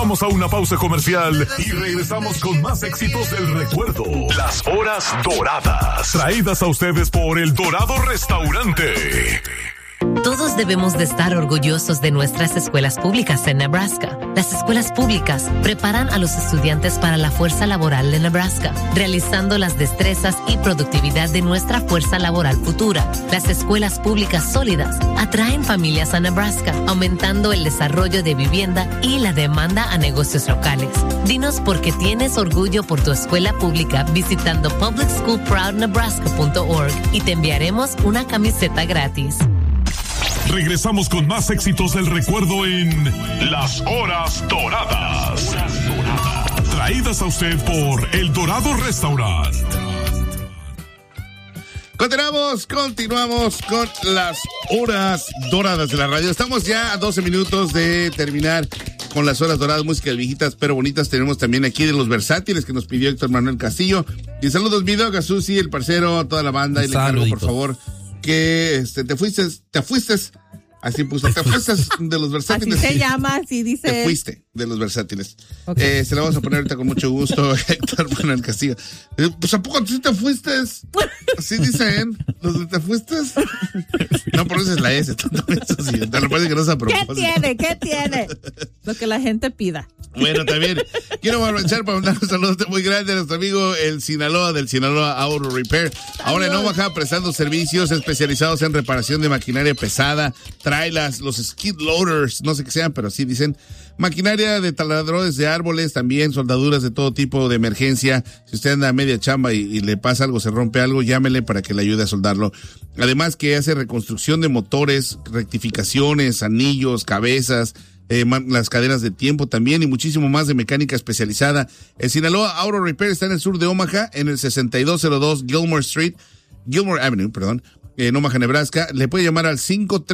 Vamos a una pausa comercial y regresamos con más éxitos del recuerdo. Las horas doradas, traídas a ustedes por El Dorado Restaurante. Todos debemos de estar orgullosos de nuestras escuelas públicas en Nebraska. Las escuelas públicas preparan a los estudiantes para la fuerza laboral de Nebraska, realizando las destrezas y productividad de nuestra fuerza laboral futura. Las escuelas públicas sólidas atraen familias a Nebraska, aumentando el desarrollo de vivienda y la demanda a negocios locales. Dinos por qué tienes orgullo por tu escuela pública visitando publicschoolproudnebraska.org y te enviaremos una camiseta gratis. Regresamos con más éxitos del recuerdo en Las Horas Doradas. Traídas a usted por El Dorado Restaurant. Continuamos con las horas doradas de la radio. Estamos ya a 12 minutos de terminar con las horas doradas, música de viejitas pero bonitas. Tenemos también aquí de los versátiles que nos pidió Héctor Manuel Castillo. Y saludos, mi dog, a Susi, el parcero, a toda la banda. Y le encargo, por favor, que te fuiste, así puso, te fuiste de los versátiles. Así se llama, así dice. Te fuiste de los versátiles. Okay. Se la vamos a poner ahorita con mucho gusto, Héctor Manuel Castillo. Pues, ¿a poco tú te fuiste? Así dicen, los te fuiste. No pronuncias la S, eso sí, te lo parece que no es a propósito. ¿Qué tiene? Lo que la gente pida. Bueno, también quiero aprovechar para mandar un saludo muy grande a nuestro amigo el Sinaloa, del Sinaloa Auto Repair. Ahora en Omaha, prestando servicios especializados en reparación de maquinaria pesada, trailers, los skid loaders, no sé qué sean, pero sí dicen, maquinaria de taladradores de árboles, también soldaduras de todo tipo de emergencia. Si usted anda a media chamba y le pasa algo, se rompe algo, llámele para que le ayude a soldarlo. Además que hace reconstrucción de motores, rectificaciones, anillos, cabezas, las cadenas de tiempo también y muchísimo más de mecánica especializada. El Sinaloa Auto Repair está en el sur de Omaha, en el 6202 Gilmore Avenue, en Omaha, Nebraska. Le puede llamar al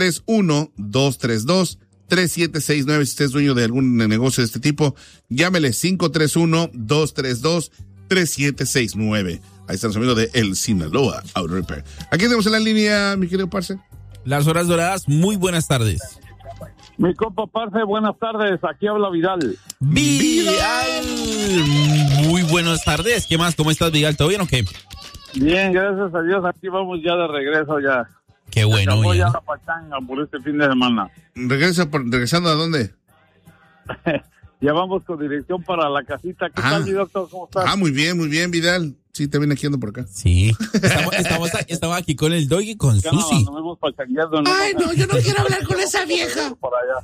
531-232-3769 si usted es dueño de algún negocio de este tipo. Llámele 531-232-3769. Ahí estamos amigos de El Sinaloa Auto Repair. Aquí tenemos en la línea, mi querido Parce. Las horas doradas, muy buenas tardes. Mi compa Parce, buenas tardes, aquí habla Vidal. ¡Vidal! Muy buenas tardes, ¿qué más? ¿Cómo estás, Vidal? ¿Todo bien o qué? Bien, gracias a Dios, aquí vamos ya de regreso ya. Qué bueno. Voy ya a la pachanga por este fin de semana. ¿Regresando a dónde? Ya vamos con dirección para la casita. ¿Qué tal, mi doctor? ¿Cómo estás? Muy bien, Vidal. Sí, también aquí ando por acá. Sí. Estamos aquí con el Dog y con Susi. Nos vemos pachangueando. Ay, no, yo no quiero hablar con esa vieja. Por allá.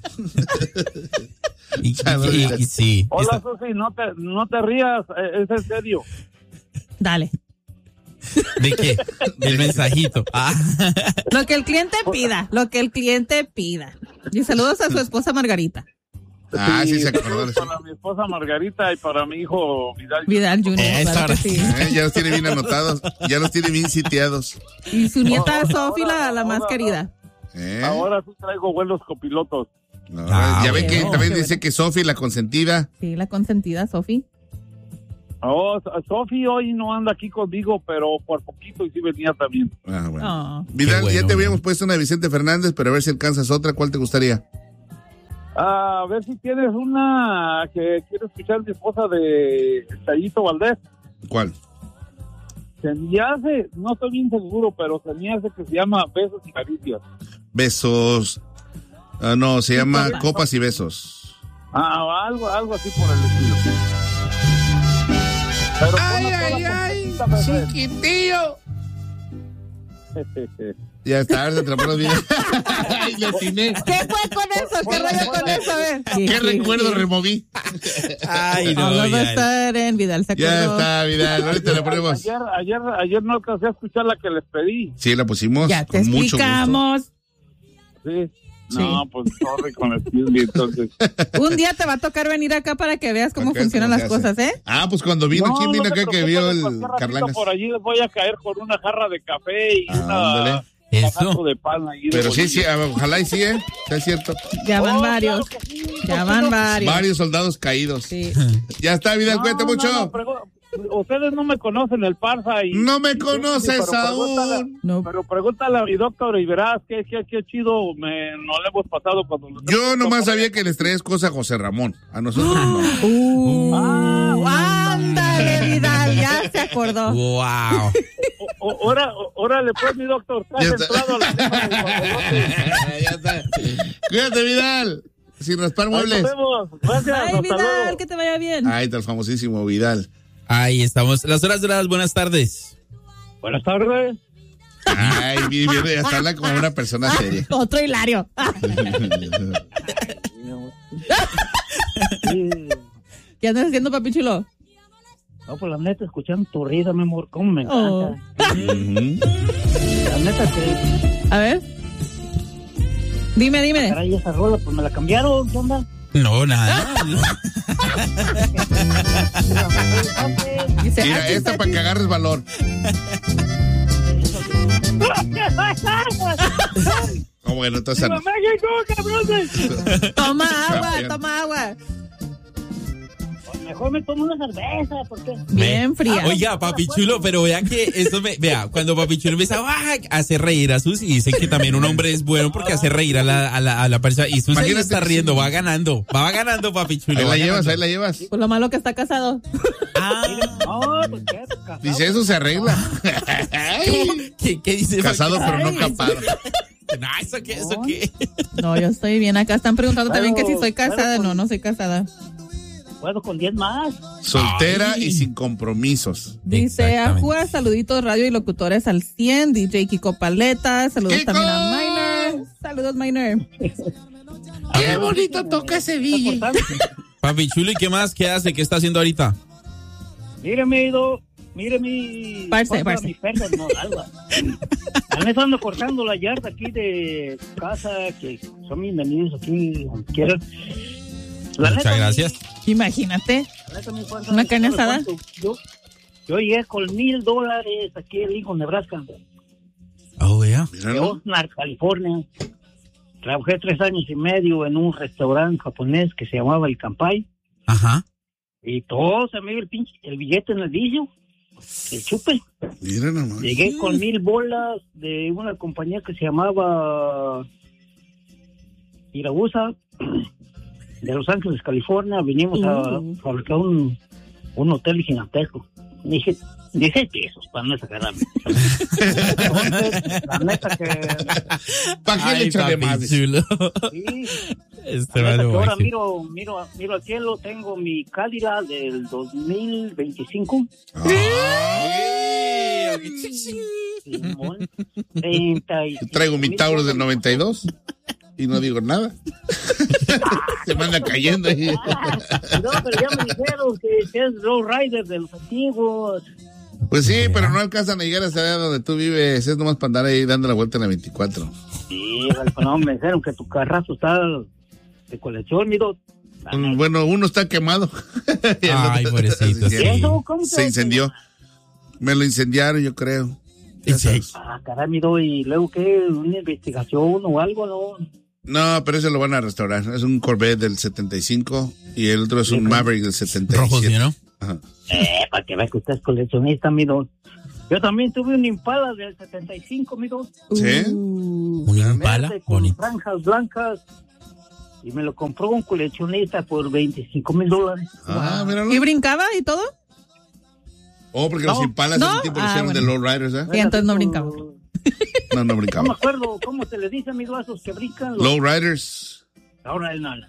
Sí. Hola, Susi, no te rías, es en serio. Dale. ¿De qué? Del mensajito. Lo que el cliente pida. Y saludos a su esposa Margarita. Sí, se acordó. Para mi esposa Margarita y para mi hijo Vidal Junior. Claro sí. Ya los tiene bien anotados, ya los tiene bien sitiados. Y su nieta Sofi, la más querida. Ahora sí traigo vuelos copilotos. Ya ve que también dice que Sofi, la consentida. Sí, la consentida, Sofi. Sofi hoy no anda aquí conmigo, pero por poquito y sí venía también. Bueno. Vidal, ya te habíamos puesto una de Vicente Fernández, pero a ver si alcanzas otra. ¿Cuál te gustaría? A ver si tienes una que quiero escuchar, mi esposa de Chayito Valdés. ¿Cuál? Se me hace, no estoy bien seguro, pero se me hace que se llama Besos y Caricias. Besos. No, se llama Copas y Besos. Algo así por el estilo. Pero ay, chiquitillo. Ya está, se atrapó los videos. Ay, le atiné. ¿Qué fue con eso? ¿Qué rollo con eso? A ver. ¿Qué recuerdo removí? Ay, no. Va a estar en Vidal, ¿se acordó? Ya está, Vidal. Ahorita la ponemos. Ayer no alcancé a escuchar la que les pedí. Sí, la pusimos. Ya te explicamos. Sí. No, pues sorry con el Disney, entonces. Un día te va a tocar venir acá para que veas cómo funcionan las cosas, ¿eh? Pues cuando vino, ¿quién vino acá que vio el Carlangas? Por allí les voy a caer con una jarra de café y una eso de pan ahí. Pero sí, ojalá y sí, es cierto. Ya van varios. Varios soldados caídos. Sí. Ya está, Vidal, cuídate mucho. ustedes no me conocen el Parza y... No me conoces aún. No. Pero pregúntale a mi doctor y verás qué chido nos le hemos pasado cuando... Yo nomás sabía que les traes cosas a José Ramón. A nosotros no. Ándale, Vidal, ya se acordó. Wow. Órale, pues, mi doctor, Ya estás está. entrado a la tema del guajolote. Ya está. Cuídate, Vidal. Sin raspar muebles. Nos vemos. Gracias, Ay, hasta Vidal, luego. que te vaya bien. Ahí está el famosísimo Vidal. Ahí estamos. Las horas doradas, buenas tardes. Buenas tardes. Ay, viene hasta habla como una persona seria. Otro Hilario. Sí. ¿Qué andas haciendo, papi chulo? No, pues la neta, escuchando tu risa, mi amor, cómo me encanta. Oh. Ujú. La neta que... A ver. Dime. Caray, esa rola, pues me la cambiaron, ¿qué onda? No, nada. Dice, Mira, esta para que agarres valor. ¿Cómo que no estás ¡Viva México, cabrones! Toma Campeón. agua. Mejor me tomo una cerveza, ¿por qué? Bien fría. Oiga, papi chulo, pero vea que eso vea, cuando papi chulo empieza a hacer reír a Sus y dicen que también un hombre es bueno porque hace reír a la persona y Sus ahí Imagínate está que riendo, sí. va ganando papi chulo. Ahí va la llevas, ganando. ahí la llevas. Por lo malo que está casado. No, pues qué, casado. Dice, eso se arregla. ¿Qué dice? Casado pero no capado. No, ¿eso qué? No, yo estoy bien. Acá están preguntando también que si Claro, soy casada. claro, No soy casada. Puedo con 10 más. Soltera Ay. y sin compromisos. Dice Exactamente. Ajua, saluditos radio y locutores al 100. DJ Kiko Paleta. Saludos ¡Kiko! también a Miner. Saludos, Miner. Qué bonito toca ese DJ. Papi chulo, ¿y qué más? ¿Qué hace? ¿Qué está haciendo ahorita? Mire mi... Parce. Mi perro, no, algo. Me están cortando la yarda aquí de casa, que son bienvenidos aquí, donde quieran. La Muchas neta, gracias. Imagínate. la neta, mi fuerza, Una carne asada. Yo llegué con $1,000 aquí en Lincoln, Nebraska, Oh, vea. de Míralo. Oxnard, California. Trabajé 3 años y medio en un restaurante japonés que se llamaba El Kampai. Ajá. Y todo se me dio el billete en el vicio, el chupe. Mira nomás. Llegué con 1,000 bolas de una compañía que se llamaba Irabusa, de Los Ángeles, California. Vinimos a fabricar un hotel gigantesco. Dije, 16 pesos para no exagerarme. Entonces, la neta que... ¿Para qué le Ay, echan de papi más? chulo. Sí, Este la neta vale, que ahora mágico. miro al cielo, tengo mi Cadillac del 2025. Simón, 35. Traigo mi Taurus del 92 y no digo nada. Se me anda cayendo ahí. No, pero ya me dijeron que es Low Rider de los antiguos. Pues sí, pero no alcanzan a llegar hasta allá donde tú vives. Es nomás para andar ahí dando la vuelta en la 24. Sí, no, me dijeron que tu carrazo está de colección, miro. Bueno, uno está quemado. Y el Ay, otro- pobrecito, Sí, sí. ¿Eso? ¿Cómo Se incendió. Me lo incendiaron, yo creo. Ya Sí. sabes. Ah, caray, miro, y luego qué, una investigación o algo, ¿no? No, pero ese lo van a restaurar. Es un Corvette del 75 y el otro es un Maverick del 77. Rojos, ¿no? Ajá. Para que veas que usted es coleccionista, miro. Yo también tuve un Impala del 75, miro. ¿Sí? Un Impala, Verde con bonito. franjas blancas. Y me lo compró un coleccionista por $25,000. Ah, míralo. ¿Y brincaba y todo? Oh, porque No. los Impalas No. en el tiempo lo Ah, hicieron bueno. de Low Riders, ¿eh? Sí, entonces no brincaba. No, no No me brincaba. acuerdo cómo se le dice, amigo, a esos que brincan. los- Low Riders. Ahora él no. A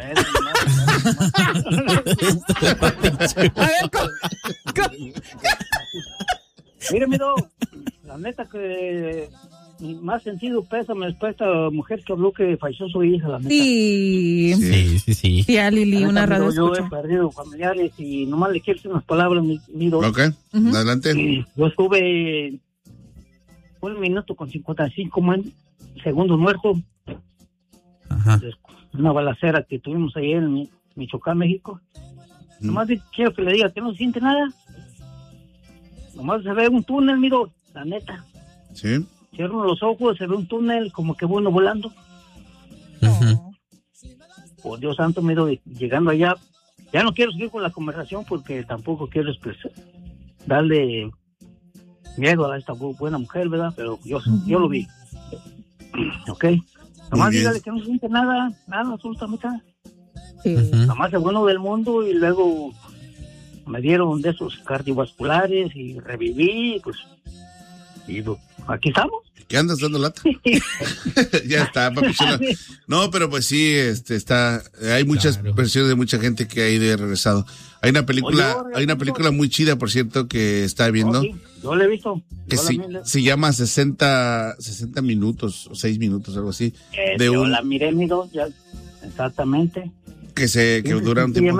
ver, ¿cómo? Mire, miro, la neta que más sentido pésame después esta mujer que habló que falleció su hija, la neta. Sí. Sí. Sí, a Lili, La una neta, radio miro, yo he escucha. perdido familiares y nomás le quiero decir unas palabras, miro. Ok, adelante. Yo estuve 1 minuto con 55 segundos muerto. Ajá. Una balacera que tuvimos ahí en Michoacán, México. Nomás quiero que le diga que no se siente nada. Nomás se ve un túnel, miro, la neta. Sí. Cierro los ojos, se ve un túnel como que bueno volando. Ujú. Por Dios santo, miro, llegando allá. Ya no quiero seguir con la conversación porque tampoco quiero darle miedo a esta buena mujer, ¿verdad? Pero yo lo vi. ¿Ok? Nomás dígale que no siente nada, absolutamente nada. Sí. Nomás es bueno del mundo y luego me dieron de esos cardiovasculares y reviví, pues, y aquí estamos. ¿Qué andas dando lata? Ya está, papi chulo. No, pero pues sí, está, hay muchas versiones de mucha gente que ha ido y regresado. Hay una película muy chida, por cierto, que está viendo. Sí, yo la he visto. Que se llama 60 minutos, o 6 minutos, algo así. Yo la miré, amigo, ya, exactamente. Que dura un tiempo.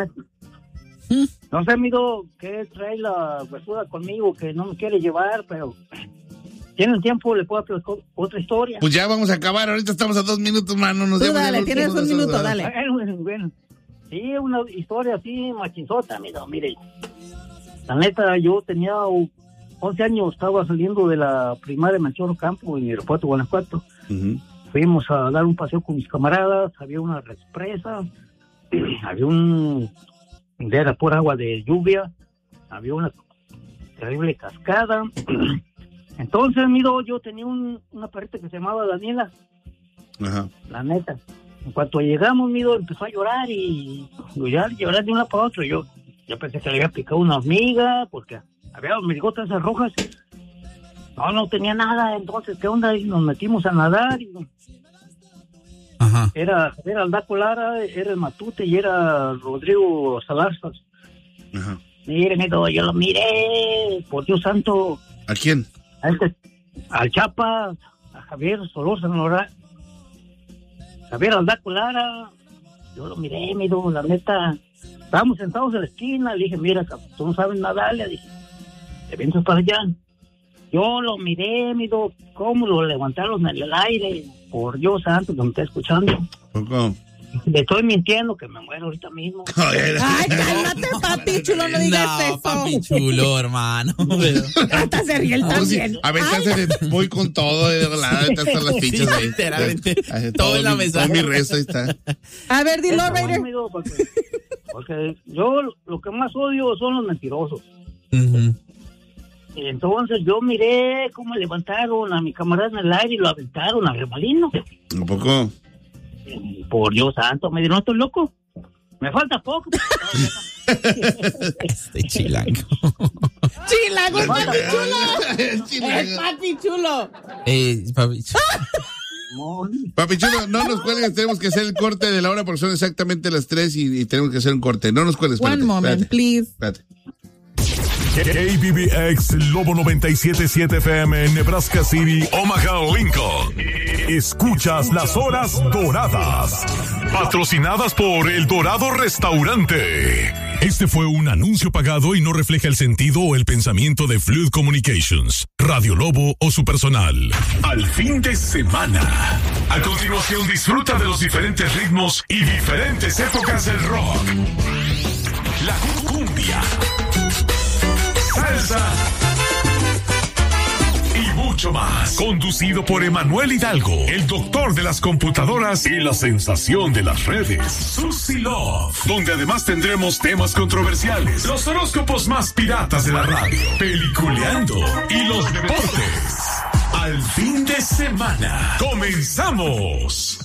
No sé, amigo, que trae la huesuda conmigo, que no me quiere llevar, pero tienen tiempo, le puedo hacer otra historia. Pues ya vamos a acabar, ahorita estamos a 2 minutos, mano. Tú dale, tienes un minuto, dale. Bueno, sí, una historia así machinzota, amigo, mire. La neta, yo tenía 11 años, estaba saliendo de la primaria Melchor Campo en Irapuato, Guanajuato. Uh-huh. Fuimos a dar un paseo con mis camaradas, había una represa, había era por agua de lluvia, había una terrible cascada. Entonces, miro, yo tenía una perrita que se llamaba Daniela. Ajá. La neta. En cuanto llegamos, miro, empezó a llorar y llorar de una para otra. Yo pensé que le había picado una hormiga, porque había hormigotas esas rojas. No tenía nada. Entonces, ¿qué onda? Y nos metimos a nadar y... Ajá. Era Aldaco Lara, era el Matute y era Rodrigo Salarzas. Ajá. Mire, yo lo miré, por Dios santo. ¿A quién? Al Chapa, a Javier Solórzano, Javier Aldaco Lara. Yo lo miré, la neta. Estábamos sentados en la esquina, le dije, mira, tú no sabes nadar, le dije, te vienes para allá. Yo lo miré, cómo lo levantaron en el aire. Por Dios santo, que me está escuchando. ¿Cómo? Le estoy mintiendo que me muero ahorita mismo. Ay, cálmate, papi chulo, no digas eso. Papi chulo, hermano. Hasta se ríe él también. A veces voy con todo, están las fichas ahí. Literalmente. Todo en la mesa. Todo mi resto ahí está. A ver, dilo, Raider. Porque yo lo que más odio son los mentirosos. Uh-huh. Entonces yo miré cómo levantaron a mi camarada en el aire y lo aventaron al remolino. ¿Un poco? Por Dios santo, me dijeron, ¿estoy loco? Me falta poco. Chilango. Chilango, es papi chulo. Es papi chulo. Papi chulo. Papi chulo, no nos cuelgues, tenemos que hacer el corte de la hora porque son exactamente las 3 y tenemos que hacer un corte. No nos cuelgues, espérate. One moment, please. Espérate. KBBX Lobo 97.7 FM en Nebraska City, Omaha, Lincoln. Escuchas las horas doradas. Patrocinadas por El Dorado Restaurante. Este fue un anuncio pagado y no refleja el sentido o el pensamiento de Fluid Communications, Radio Lobo o su personal. Al fin de semana. A continuación disfruta de los diferentes ritmos y diferentes épocas del rock. La cumbia, salsa y mucho más. Conducido por Emanuel Hidalgo, el doctor de las computadoras y la sensación de las redes, Susie Love, donde además tendremos temas controversiales, los horóscopos más piratas de la radio, peliculeando y los deportes. Al fin de semana, comenzamos.